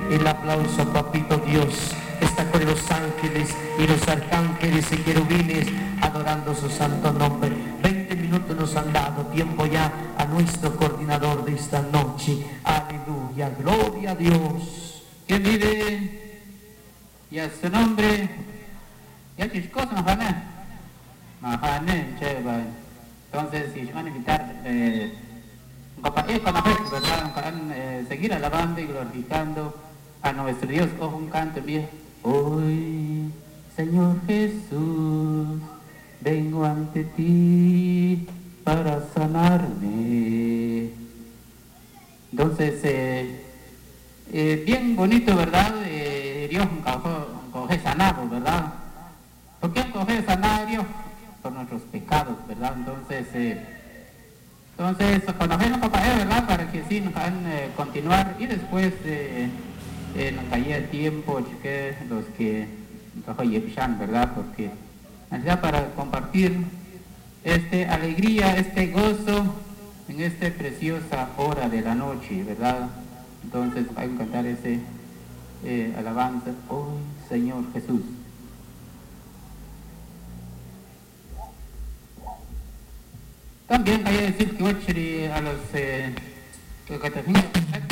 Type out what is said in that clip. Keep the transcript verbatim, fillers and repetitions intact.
el aplauso, papito Dios. Está con los ángeles y los arcángeles y querubines adorando su santo nombre. Veinte minutos nos han dado tiempo ya a nuestro coordinador de esta noche. Aleluya, gloria a Dios. ¿Quién vive? Y a su nombre. Ya chiscos, Mahane. Mahane, chévere. Entonces, si van a invitar, eh, ¿verdad? Eh, seguir alabando y glorificando a nuestro Dios con un canto bien. Hoy, Señor Jesús, vengo ante ti para sanarme. Entonces, eh, eh, bien bonito, ¿verdad? Eh, Dios coge sanado, ¿verdad? ¿Por qué coge sanado Dios? Por nuestros pecados, ¿verdad? Entonces, eh, entonces conocemos papá, ¿verdad? Para que sí nos hagan eh, continuar y después eh, eh, nos caía el tiempo, que los que ¿verdad? Porque ya para compartir esta alegría, este gozo en esta preciosa hora de la noche, ¿verdad? Entonces hay que cantar ese eh, alabanza, oh Señor Jesús. También hay que decir que a los eh, que